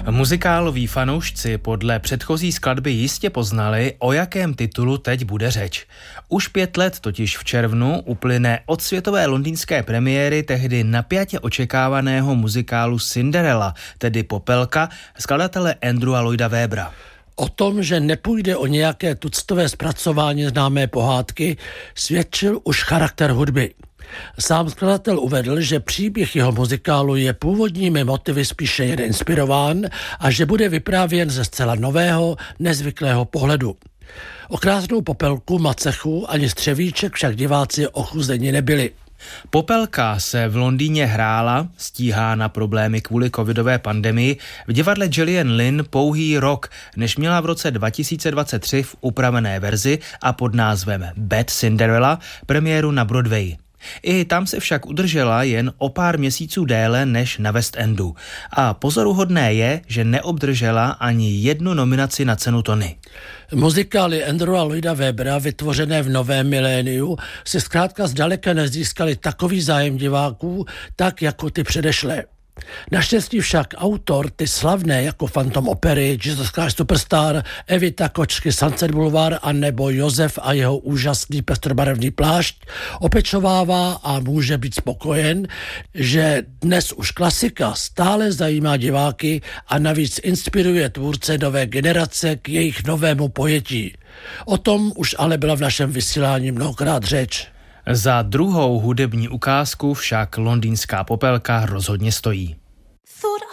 Muzikáloví fanoušci podle předchozí skladby jistě poznali, o jakém titulu teď bude řeč. Už 5 let totiž v červnu uplyne od světové londýnské premiéry tehdy napjatě očekávaného muzikálu Cinderella, tedy Popelka, skladatele Andrewa Lloyda Webbera. O tom, že nepůjde o nějaké tuctové zpracování známé pohádky, svědčil už charakter hudby. Sám skladatel uvedl, že příběh jeho muzikálu je původními motivy spíše jen inspirován a že bude vyprávěn ze zcela nového, nezvyklého pohledu. O krásnou Popelku, macechu ani střevíček však diváci ochuzeni nebyli. Popelka se v Londýně hrála, stíhána problémy kvůli covidové pandemii, v divadle Gillian Lynn pouhý rok, než měla v roce 2023 v upravené verzi a pod názvem Bad Cinderella premiéru na Broadway. I tam se však udržela jen o pár měsíců déle než na West Endu. A pozoruhodné je, že neobdržela ani jednu nominaci na cenu Tony. Muzikály Andrewa Lloyda Webbera vytvořené v novém miléniu si zkrátka zdaleka nezískaly takový zájem diváků, tak jako ty předešlé. Naštěstí však autor ty slavné jako Phantom opery, Jesus Christ Superstar, Evita kočky Sunset Boulevard a nebo Josef a jeho úžasný pestrobarevný plášť opečovává a může být spokojen, že dnes už klasika stále zajímá diváky a navíc inspiruje tvůrce nové generace k jejich novému pojetí. O tom už ale byla v našem vysílání mnohokrát řeč. Za druhou hudební ukázku však londýnská Popelka rozhodně stojí.